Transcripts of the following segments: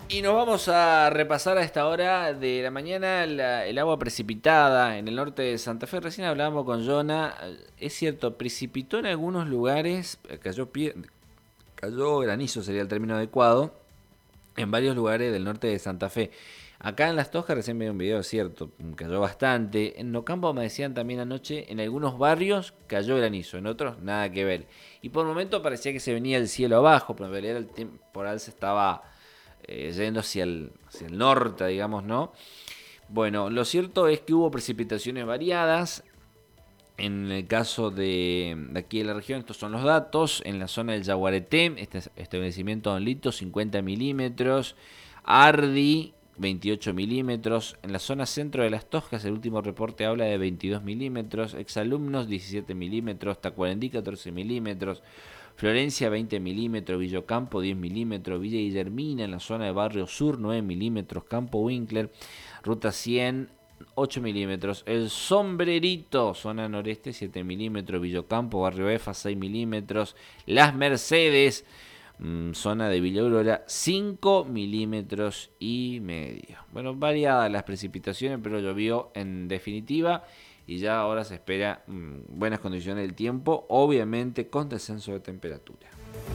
Y nos vamos a repasar a esta hora de la mañana el agua precipitada en el norte de Santa Fe. Recién hablábamos con Jonah. Es cierto, precipitó en algunos lugares, cayó granizo sería el término adecuado, en varios lugares del norte de Santa Fe. Acá en Las Toscas recién vi un video, es cierto, cayó bastante. En Nocampo me decían también anoche, en algunos barrios cayó granizo, en otros nada que ver. Y por un momento parecía que se venía el cielo abajo, pero en realidad el temporal se estaba yendo hacia el norte, digamos, ¿no? Bueno, lo cierto es que hubo precipitaciones variadas. En el caso de aquí de la región, estos son los datos. En la zona del Yaguareté, este establecimiento Don Lito, 50 milímetros. Ardi, 28 milímetros. En la zona centro de Las Toscas, el último reporte habla de 22 milímetros. Exalumnos, 17 milímetros. Tacuarembí, 14 milímetros. Florencia, 20 milímetros. Villocampo, 10 milímetros. Villa Guillermina, en la zona de Barrio Sur, 9 milímetros. Campo Winkler, Ruta 100, 8 milímetros. El Sombrerito, zona noreste, 7 milímetros. Villocampo, Barrio EFA, 6 milímetros. Las Mercedes, zona de Villa Aurora, 5 milímetros y medio. Bueno, variadas las precipitaciones, pero llovió en definitiva. Y ya ahora se espera buenas condiciones del tiempo, obviamente con descenso de temperatura.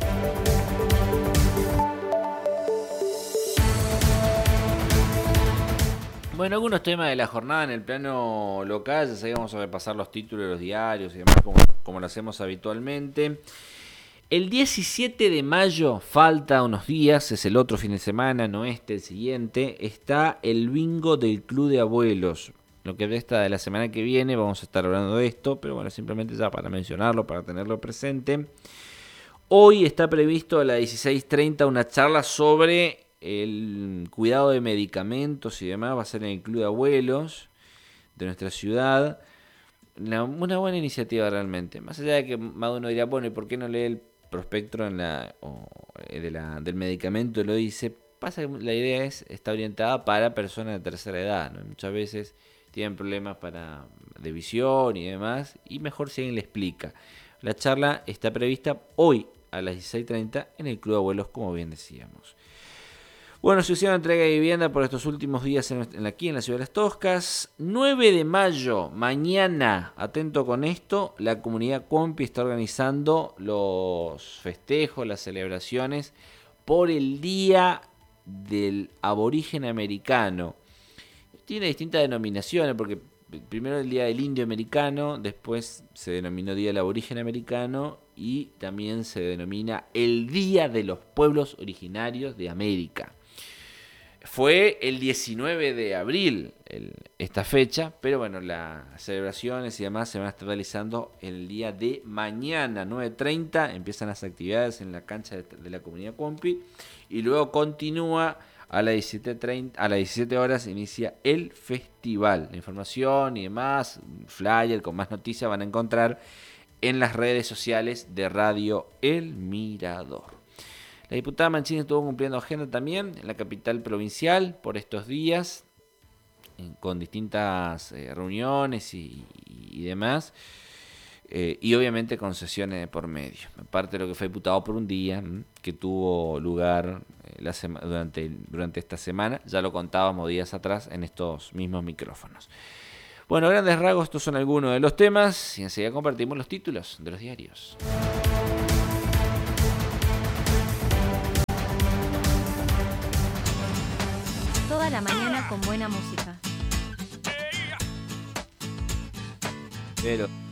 Bueno, algunos temas de la jornada en el plano local, ya sabíamos a repasar los títulos de los diarios y demás, como lo hacemos habitualmente. El 17 de mayo, falta unos días, es el otro fin de semana, no el siguiente, está el bingo del Club de Abuelos. Lo que resta de la semana que viene vamos a estar hablando de esto, pero bueno, simplemente ya para mencionarlo, para tenerlo presente. Hoy está previsto a las 16:30 una charla sobre el cuidado de medicamentos y demás. Va a ser en el Club de Abuelos de nuestra ciudad. Una buena iniciativa realmente. Más allá de que más uno dirá, bueno, ¿y por qué no lee el prospecto del medicamento? Lo dice. Pasa que la idea está orientada para personas de tercera edad, ¿no? Muchas veces tienen problemas de visión y demás, y mejor si alguien le explica. La charla está prevista hoy a las 16:30 en el Club de Abuelos, como bien decíamos. Bueno, se hicieron entrega de vivienda por estos últimos días aquí en la ciudad de Las Toscas. 9 de mayo, mañana, atento con esto, la comunidad Compi está organizando los festejos, las celebraciones por el Día del Aborigen Americano. Tiene distintas denominaciones, porque primero el Día del Indio Americano, después se denominó Día del Aborigen Americano y también se denomina el Día de los Pueblos Originarios de América. Fue el 19 de abril esta fecha, pero bueno, las celebraciones y demás se van a estar realizando el día de mañana, 9:30, empiezan las actividades en la cancha de la comunidad Compi y luego continúa a las 17:30, a las 17 horas inicia el festival. La información y demás, flyer con más noticias van a encontrar en las redes sociales de Radio El Mirador. La diputada Mancini estuvo cumpliendo agenda también en la capital provincial por estos días, con distintas reuniones y demás, y obviamente con sesiones de por medio. Parte de lo que fue diputado por un día, que tuvo lugar durante esta semana, ya lo contábamos días atrás en estos mismos micrófonos. Bueno, a grandes rasgos, estos son algunos de los temas, y enseguida compartimos los títulos de los diarios. Toda la mañana con buena música. Pero